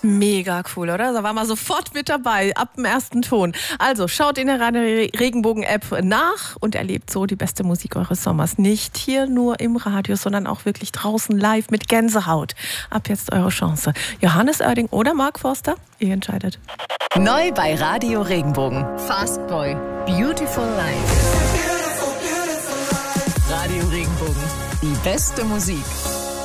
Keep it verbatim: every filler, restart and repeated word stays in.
Mega cool, oder? Da war man sofort mit dabei, ab dem ersten Ton. Also schaut in der Radio-Regenbogen-App nach und erlebt so die beste Musik eures Sommers. Nicht hier nur im Radio, sondern auch wirklich draußen live mit Gänsehaut. Ab jetzt eure Chance. Johannes Oerding oder Mark Forster? Ihr entscheidet. Neu bei Radio Regenbogen. Fast Boy. Beautiful Life. Radio Regenbogen. Die beste Musik.